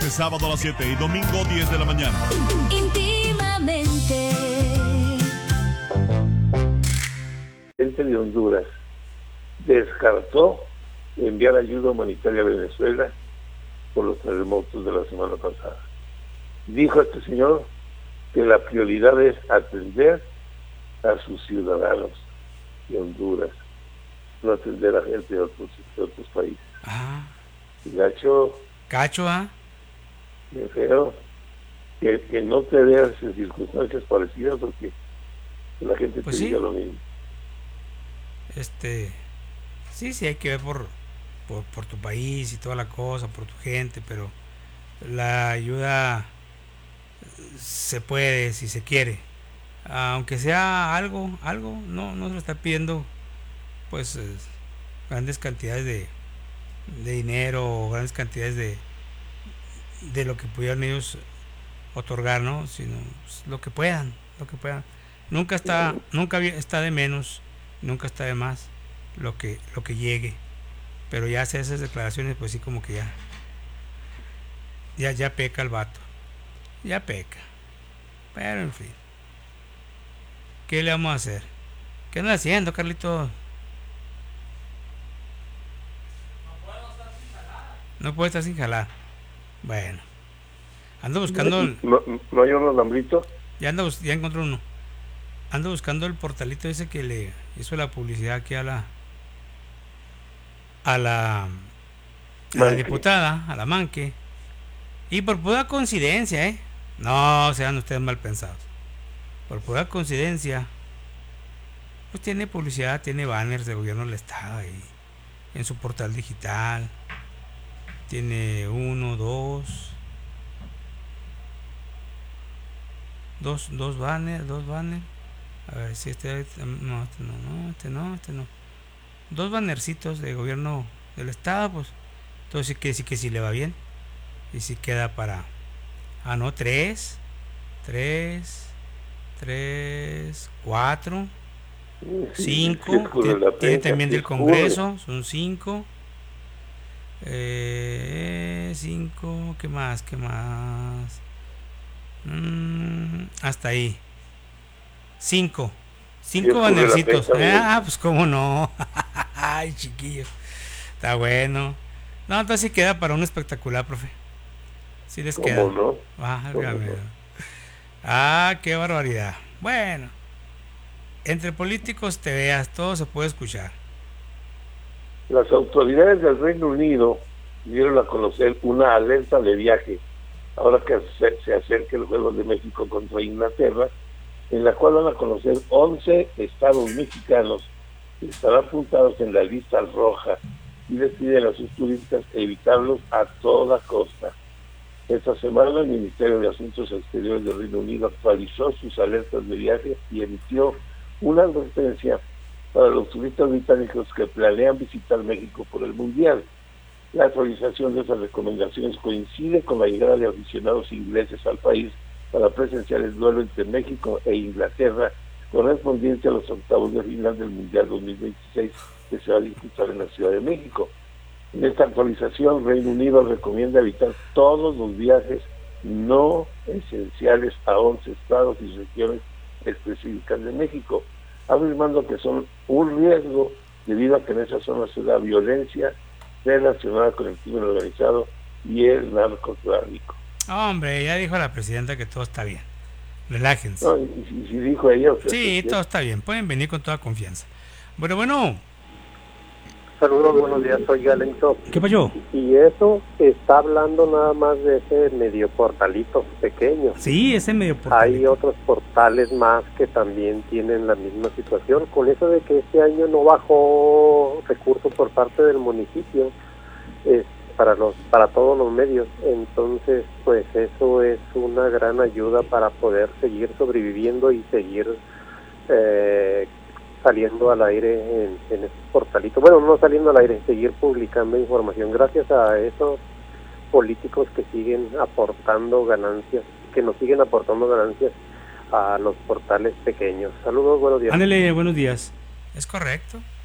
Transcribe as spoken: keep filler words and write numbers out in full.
de sábado a las siete y domingo diez de la mañana. Íntimamente. El presidente de Honduras descartó enviar ayuda humanitaria a Venezuela por los terremotos de la semana pasada. Dijo este señor que la prioridad es atender a sus ciudadanos de Honduras, no atender a gente de otros, de otros países. Ah. Gacho. Cacho, ¿ah? Qué feo. Que, que no te veas en circunstancias parecidas porque la gente pues te sí. diga lo mismo. Este, sí, sí hay que ver por, por, por tu país y toda la cosa, por tu gente, pero la ayuda se puede si se quiere. Aunque sea algo, algo, no, no se lo está pidiendo pues eh, grandes cantidades de, de dinero o grandes cantidades de, de lo que pudieran ellos otorgar, ¿no? Sino pues, lo que puedan, lo que puedan. Nunca está, nunca está de menos, nunca está de más lo que, lo que llegue. Pero ya hace esas declaraciones, pues sí como que ya, ya, ya peca el vato, ya peca. Pero en fin, ¿qué le vamos a hacer? ¿Qué andas haciendo, Carlito? No puede estar sin jalar. Bueno, ando buscando el... ¿No, no hay un alambrito? Ya ando, ya encontré uno. Ando buscando el portalito ese que le hizo la publicidad aquí a la a la, a la diputada, a la Manque. Y por pura coincidencia, ¿eh? No sean ustedes mal pensados. Por pura coincidencia, pues tiene publicidad, tiene banners de gobierno del estado ahí en su portal digital. Tiene uno, dos, dos, dos banners, dos banners. A ver si este, no, este no, no, este no, este no. Dos bannercitos de gobierno del estado, pues. Entonces que sí que sí le va bien. Y si queda para. Ah, no, tres, tres, tres, cuatro, cinco. Tiene, tiene también del Congreso, son cinco. Eh, cinco, ¿qué más? ¿Qué más? Mm, hasta ahí. Cinco. Cinco bannercitos. Ah, pues cómo no. Ay, chiquillo. Está bueno. No, entonces sí queda para un espectacular, profe. Sí les queda. ¿Cómo no? Ah, no? Ah, qué barbaridad. Bueno. Entre políticos te veas, todo se puede escuchar. Las autoridades del Reino Unido dieron a conocer una alerta de viaje ahora que se, se acerca el Juego de México contra Inglaterra, en la cual van a conocer once estados mexicanos que estarán apuntados en la lista roja y les piden a sus turistas evitarlos a toda costa. Esta semana el Ministerio de Asuntos Exteriores del Reino Unido actualizó sus alertas de viaje y emitió una advertencia para los turistas británicos que planean visitar México por el Mundial. La actualización de esas recomendaciones coincide con la llegada de aficionados ingleses al país para presenciar el duelo entre México e Inglaterra correspondiente a los octavos de final del Mundial dos mil veintiséis que se va a disputar en la Ciudad de México. En esta actualización, Reino Unido recomienda evitar todos los viajes no esenciales a once estados y regiones específicas de México, afirmando que son un riesgo debido a que en esa zona se da violencia relacionada con el crimen organizado y el narcotráfico. Hombre, ya dijo la presidenta que todo está bien. Relájense. No, y, y, y dijo ella. O sea, sí, que, todo está bien. Pueden venir con toda confianza. Bueno, bueno. Saludos, buenos días, soy Galenzo. ¿Qué pasó? Y eso está hablando nada más de ese medio portalito pequeño. Sí, ese medio portalito. Hay otros portales más que también tienen la misma situación. Con eso de que este año no bajó recursos por parte del municipio es para los para todos los medios, entonces pues eso es una gran ayuda para poder seguir sobreviviendo y seguir eh, saliendo al aire en, en estos portalitos. Bueno, no saliendo al aire, seguir publicando información gracias a esos políticos que siguen aportando ganancias, que nos siguen aportando ganancias a los portales pequeños. Saludos, buenos días. Ándale, buenos días. Es correcto.